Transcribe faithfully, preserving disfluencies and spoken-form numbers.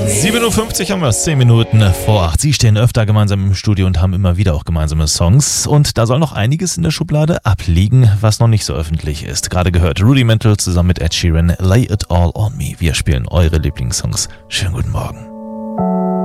sieben Uhr fünfzig haben wir es, zehn Minuten vor acht. Sie stehen öfter gemeinsam im Studio und haben immer wieder auch gemeinsame Songs. Und da soll noch einiges in der Schublade abliegen, was noch nicht so öffentlich ist. Gerade gehört Rudimental zusammen mit Ed Sheeran, Lay It All On Me. Wir spielen eure Lieblingssongs. Schönen guten Morgen.